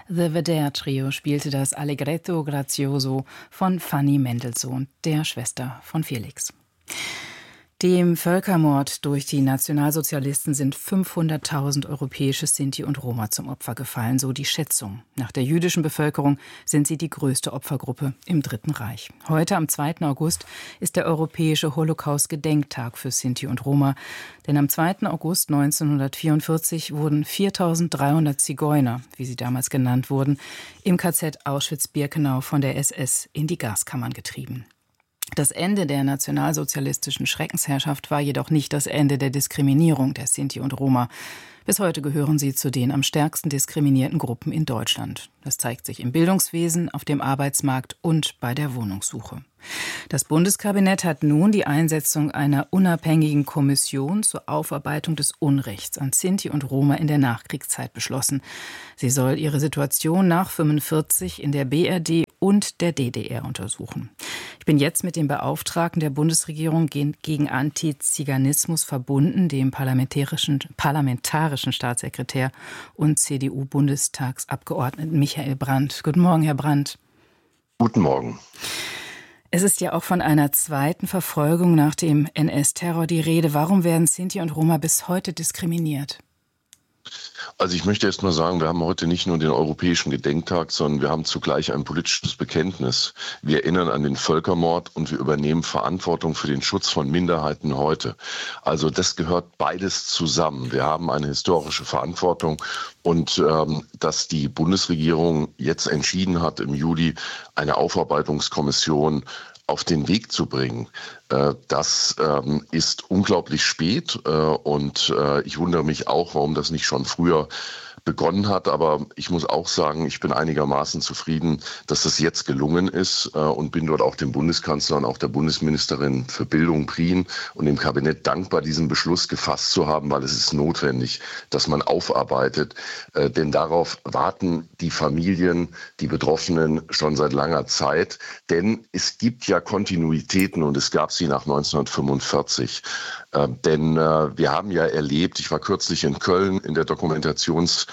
The Vedder Trio spielte das Allegretto Grazioso von Fanny Mendelssohn, der Schwester von Felix. Dem Völkermord durch die Nationalsozialisten sind 500.000 europäische Sinti und Roma zum Opfer gefallen, so die Schätzung. Nach der jüdischen Bevölkerung sind sie die größte Opfergruppe im Dritten Reich. Heute, am 2. August, ist der europäische Holocaust-Gedenktag für Sinti und Roma. Denn am 2. August 1944 wurden 4.300 Zigeuner, wie sie damals genannt wurden, im KZ Auschwitz-Birkenau von der SS in die Gaskammern getrieben. Das Ende der nationalsozialistischen Schreckensherrschaft war jedoch nicht das Ende der Diskriminierung der Sinti und Roma. Bis heute gehören sie zu den am stärksten diskriminierten Gruppen in Deutschland. Das zeigt sich im Bildungswesen, auf dem Arbeitsmarkt und bei der Wohnungssuche. Das Bundeskabinett hat nun die Einsetzung einer unabhängigen Kommission zur Aufarbeitung des Unrechts an Sinti und Roma in der Nachkriegszeit beschlossen. Sie soll ihre Situation nach 1945 in der BRD und der DDR untersuchen. Ich bin jetzt mit dem Beauftragten der Bundesregierung gegen Antiziganismus verbunden, dem parlamentarischen Staatssekretär und CDU-Bundestagsabgeordneten Michael Brandt. Guten Morgen, Herr Brandt. Guten Morgen. Es ist ja auch von einer zweiten Verfolgung nach dem NS-Terror die Rede. Warum werden Sinti und Roma bis heute diskriminiert? Also ich möchte erst mal sagen, wir haben heute nicht nur den Europäischen Gedenktag, sondern wir haben zugleich ein politisches Bekenntnis. Wir erinnern an den Völkermord und wir übernehmen Verantwortung für den Schutz von Minderheiten heute. Also das gehört beides zusammen. Wir haben eine historische Verantwortung und dass die Bundesregierung jetzt entschieden hat, im Juli eine Aufarbeitungskommission auf den Weg zu bringen. Das ist unglaublich spät und ich wundere mich auch, warum das nicht schon früher begonnen hat. Aber ich muss auch sagen, ich bin einigermaßen zufrieden, dass das jetzt gelungen ist und bin dort auch dem Bundeskanzler und auch der Bundesministerin für Bildung Prien und dem Kabinett dankbar, diesen Beschluss gefasst zu haben, weil es ist notwendig, dass man aufarbeitet. Denn darauf warten die Familien, die Betroffenen schon seit langer Zeit. Denn es gibt ja Kontinuitäten und es gab sie nach 1945. Denn wir haben ja erlebt, ich war kürzlich in Köln in der Dokumentationsstelle,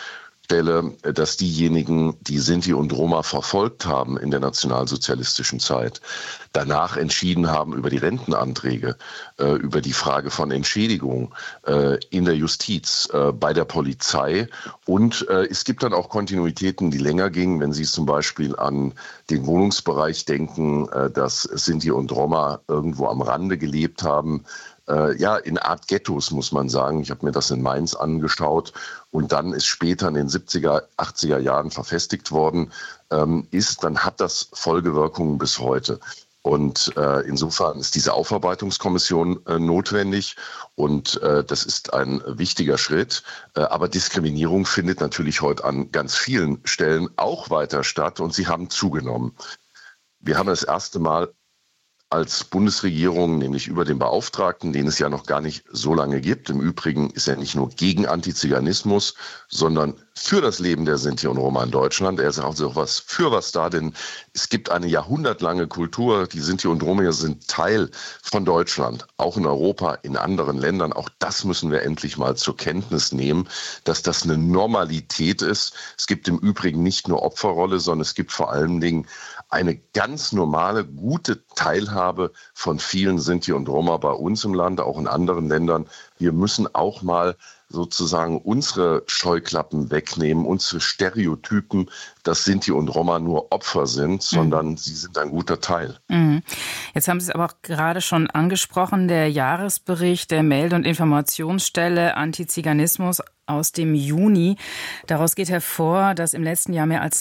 dass diejenigen, die Sinti und Roma verfolgt haben in der nationalsozialistischen Zeit, danach entschieden haben über die Rentenanträge, über die Frage von Entschädigung in der Justiz, bei der Polizei. Und es gibt dann auch Kontinuitäten, die länger gingen, wenn Sie zum Beispiel an den Wohnungsbereich denken, dass Sinti und Roma irgendwo am Rande gelebt haben. In Art Ghettos, muss man sagen. Ich habe mir das in Mainz angeschaut und dann ist später in den 70er, 80er Jahren verfestigt worden dann hat das Folgewirkungen bis heute. Und insofern ist diese Aufarbeitungskommission notwendig und das ist ein wichtiger Schritt. Aber Diskriminierung findet natürlich heute an ganz vielen Stellen auch weiter statt und sie haben zugenommen. Wir haben das erste Mal als Bundesregierung, nämlich über den Beauftragten, den es ja noch gar nicht so lange gibt. Im Übrigen ist er nicht nur gegen Antiziganismus, sondern für das Leben der Sinti und Roma in Deutschland. Er ist auch so für was da, denn es gibt eine jahrhundertlange Kultur. Die Sinti und Roma sind Teil von Deutschland, auch in Europa, in anderen Ländern. Auch das müssen wir endlich mal zur Kenntnis nehmen, dass das eine Normalität ist. Es gibt im Übrigen nicht nur Opferrolle, sondern es gibt vor allen Dingen eine ganz normale, gute Teilhabe von vielen Sinti und Roma bei uns im Land, auch in anderen Ländern. Wir müssen auch mal sozusagen unsere Scheuklappen wegnehmen, unsere Stereotypen, dass Sinti und Roma nur Opfer sind, sondern sie sind ein guter Teil. Jetzt haben Sie es aber auch gerade schon angesprochen, der Jahresbericht der Melde- und Informationsstelle Antiziganismus aus dem Juni. Daraus geht hervor, dass im letzten Jahr mehr als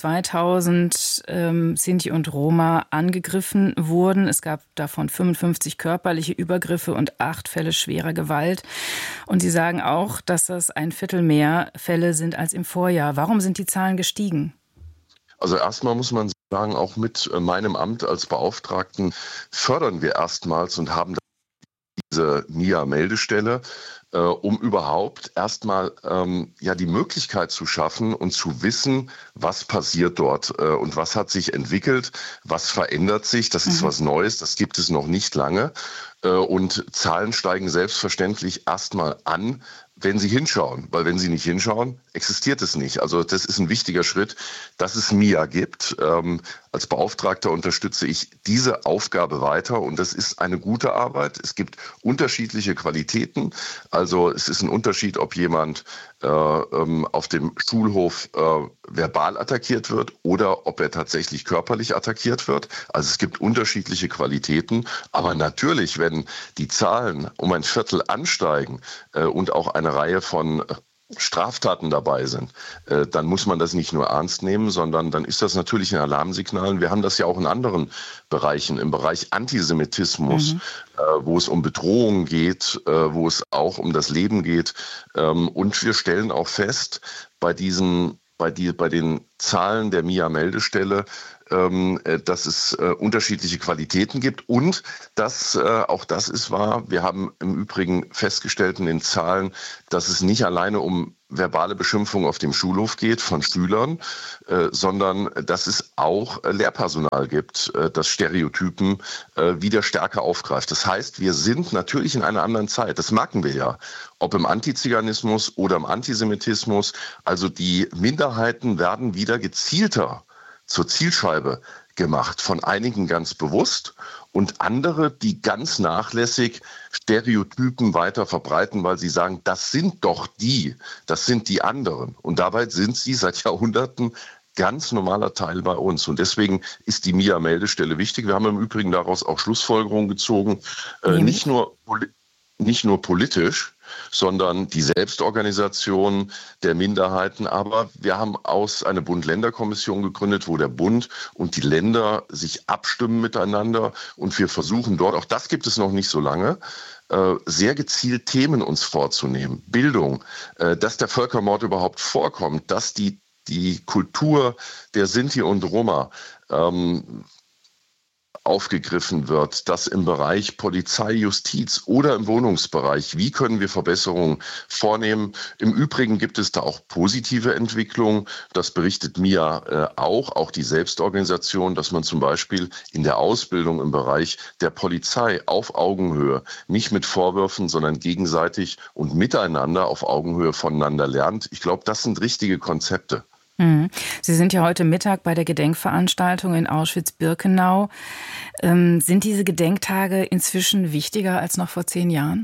2000 Sinti und Roma angegriffen wurden. Es gab davon 55 körperliche Übergriffe und 8 Fälle schwerer Gewalt. Und Sie sagen auch, dass das ein Viertel mehr Fälle sind als im Vorjahr. Warum sind die Zahlen gestiegen? Also erstmal muss man sagen, auch mit meinem Amt als Beauftragten fördern wir erstmals und haben diese NIA-Meldestelle, um überhaupt erstmal die Möglichkeit zu schaffen und zu wissen, was passiert dort und was hat sich entwickelt, was verändert sich. Das ist was Neues, das gibt es noch nicht lange. Und Zahlen steigen selbstverständlich erstmal an, wenn Sie hinschauen, weil wenn Sie nicht hinschauen, existiert es nicht. Also das ist ein wichtiger Schritt, dass es MIA gibt. Als Beauftragter unterstütze ich diese Aufgabe weiter und das ist eine gute Arbeit. Es gibt unterschiedliche Qualitäten. Also es ist ein Unterschied, ob jemand auf dem Schulhof verbal attackiert wird oder ob er tatsächlich körperlich attackiert wird. Also es gibt unterschiedliche Qualitäten. Aber natürlich, wenn die Zahlen um ein Viertel ansteigen und auch eine Reihe von Straftaten dabei sind, dann muss man das nicht nur ernst nehmen, sondern dann ist das natürlich ein Alarmsignal. Wir haben das ja auch in anderen Bereichen, im Bereich Antisemitismus, wo es um Bedrohungen geht, wo es auch um das Leben geht. Und wir stellen auch fest, bei den Zahlen der MIA-Meldestelle, dass es unterschiedliche Qualitäten gibt und dass, auch das ist wahr, wir haben im Übrigen festgestellt in den Zahlen, dass es nicht alleine um verbale Beschimpfung auf dem Schulhof geht von Schülern, sondern dass es auch Lehrpersonal gibt, das Stereotypen wieder stärker aufgreift. Das heißt, wir sind natürlich in einer anderen Zeit, das merken wir ja, ob im Antiziganismus oder im Antisemitismus, also die Minderheiten werden wieder gezielter zur Zielscheibe gemacht, von einigen ganz bewusst und andere, die ganz nachlässig Stereotypen weiter verbreiten, weil sie sagen, das sind die anderen. Und dabei sind sie seit Jahrhunderten ganz normaler Teil bei uns. Und deswegen ist die MIA-Meldestelle wichtig. Wir haben im Übrigen daraus auch Schlussfolgerungen gezogen, nicht nur politisch, sondern die Selbstorganisation der Minderheiten. Aber wir haben eine Bund-Länder-Kommission gegründet, wo der Bund und die Länder sich abstimmen miteinander. Und wir versuchen dort, auch das gibt es noch nicht so lange, sehr gezielt Themen uns vorzunehmen. Bildung, dass der Völkermord überhaupt vorkommt, dass die Kultur der Sinti und Roma aufgegriffen wird, dass im Bereich Polizei, Justiz oder im Wohnungsbereich, wie können wir Verbesserungen vornehmen? Im Übrigen gibt es da auch positive Entwicklungen. Das berichtet MIA auch die Selbstorganisation, dass man zum Beispiel in der Ausbildung im Bereich der Polizei auf Augenhöhe, nicht mit Vorwürfen, sondern gegenseitig und miteinander auf Augenhöhe voneinander lernt. Ich glaube, das sind richtige Konzepte. Sie sind ja heute Mittag bei der Gedenkveranstaltung in Auschwitz-Birkenau. Sind diese Gedenktage inzwischen wichtiger als noch vor 10 Jahren?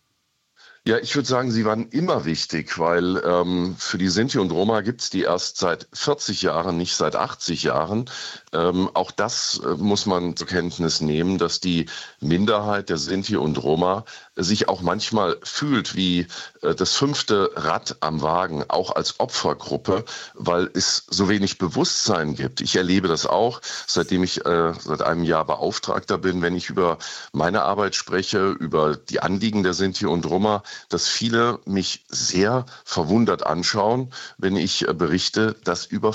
Ja, ich würde sagen, sie waren immer wichtig, weil für die Sinti und Roma gibt es die erst seit 40 Jahren, nicht seit 80 Jahren. Auch das muss man zur Kenntnis nehmen, dass die Minderheit der Sinti und Roma sich auch manchmal fühlt wie das 5. Rad am Wagen, auch als Opfergruppe, weil es so wenig Bewusstsein gibt. Ich erlebe das auch, seitdem ich seit einem Jahr Beauftragter bin, wenn ich über meine Arbeit spreche, über die Anliegen der Sinti und Roma, dass viele mich sehr verwundert anschauen, wenn ich berichte, dass über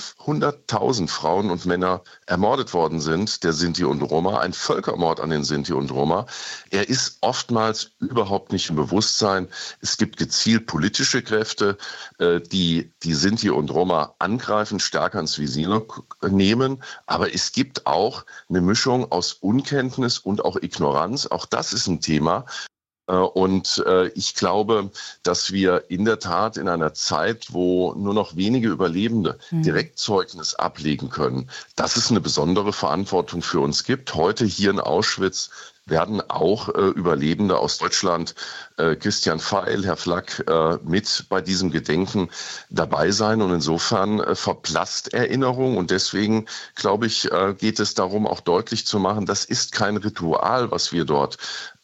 500.000 Frauen und Männer ermordet worden sind, der Sinti und Roma, ein Völkermord an den Sinti und Roma. Er ist oftmals überhaupt nicht im Bewusstsein. Es gibt gezielt politische Kräfte, die Sinti und Roma angreifen, stärker ins Visier nehmen. Aber es gibt auch eine Mischung aus Unkenntnis und auch Ignoranz. Auch das ist ein Thema. Und ich glaube, dass wir in der Tat in einer Zeit, wo nur noch wenige Überlebende Direktzeugnis ablegen können, dass es eine besondere Verantwortung für uns gibt. Heute hier in Auschwitz werden auch Überlebende aus Deutschland, Christian Pfeil, Herr Flack, mit bei diesem Gedenken dabei sein. Und insofern verblasst Erinnerung. Und deswegen, glaube ich, geht es darum, auch deutlich zu machen, das ist kein Ritual, was wir dort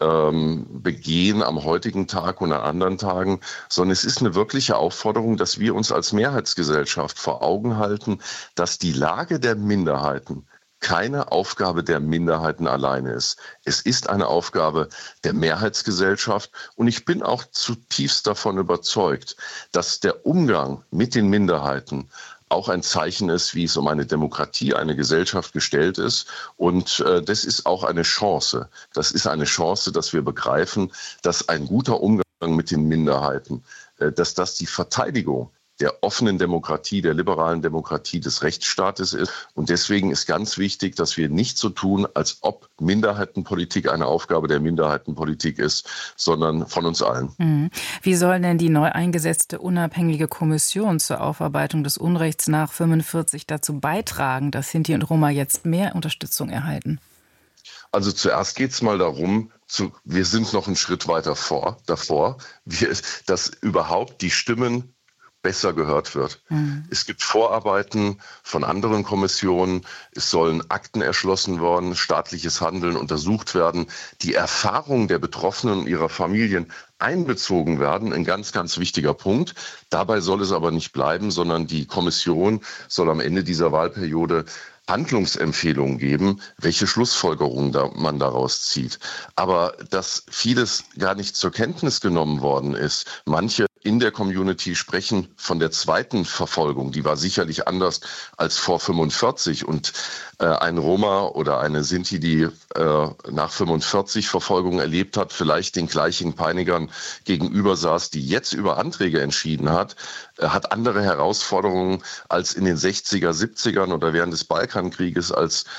begehen am heutigen Tag und an anderen Tagen, sondern es ist eine wirkliche Aufforderung, dass wir uns als Mehrheitsgesellschaft vor Augen halten, dass die Lage der Minderheiten keine Aufgabe der Minderheiten alleine ist. Es ist eine Aufgabe der Mehrheitsgesellschaft und ich bin auch zutiefst davon überzeugt, dass der Umgang mit den Minderheiten auch ein Zeichen ist, wie es um eine Demokratie, eine Gesellschaft gestellt ist. Und das ist auch eine Chance. Das ist eine Chance, dass wir begreifen, dass ein guter Umgang mit den Minderheiten, dass das die Verteidigung der offenen Demokratie, der liberalen Demokratie des Rechtsstaates ist. Und deswegen ist ganz wichtig, dass wir nicht so tun, als ob Minderheitenpolitik eine Aufgabe der Minderheitenpolitik ist, sondern von uns allen. Wie soll denn die neu eingesetzte unabhängige Kommission zur Aufarbeitung des Unrechts nach 45 dazu beitragen, dass Sinti und Roma jetzt mehr Unterstützung erhalten? Also zuerst geht es mal darum, wir sind noch einen Schritt weiter davor, dass überhaupt die Stimmen besser gehört wird. Es gibt Vorarbeiten von anderen Kommissionen, es sollen Akten erschlossen werden, staatliches Handeln untersucht werden, die Erfahrungen der Betroffenen und ihrer Familien einbezogen werden, ein ganz, ganz wichtiger Punkt. Dabei soll es aber nicht bleiben, sondern die Kommission soll am Ende dieser Wahlperiode Handlungsempfehlungen geben, welche Schlussfolgerungen man daraus zieht. Aber dass vieles gar nicht zur Kenntnis genommen worden ist. Manche in der Community sprechen von der zweiten Verfolgung. Die war sicherlich anders als vor 45. Und ein Roma oder eine Sinti, die nach 45 Verfolgung erlebt hat, vielleicht den gleichen Peinigern gegenüber saß, die jetzt über Anträge entschieden hat andere Herausforderungen als in den 60er, 70ern oder während des Balkankrieges, als